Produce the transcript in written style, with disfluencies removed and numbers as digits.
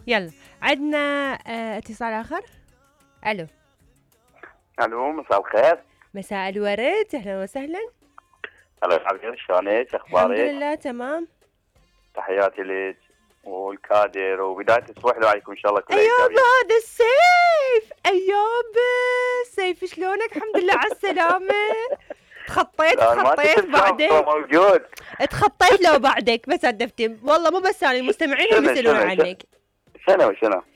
يلا عندنا اتصال آخر. ألو. الو، مساء الخير. مساء الورد، أهلا وسهلا. هلا حبيبي، شلونك؟ الحمد اخبارك؟ لله تمام. تحياتي لك والكادر وبداية اسبوع حلو عليكم ان شاء الله، كلها أيوب ايجابيه. هذا السيف، أيوب سيف شلونك؟ الحمد لله على السلامة. تخطيت لا، ما تخطيت شفت بعدك. موجود. تخطيت لو بعدك بس أدفتم والله، مو بس أنا، المستمعين هم يسألون عنك. شنو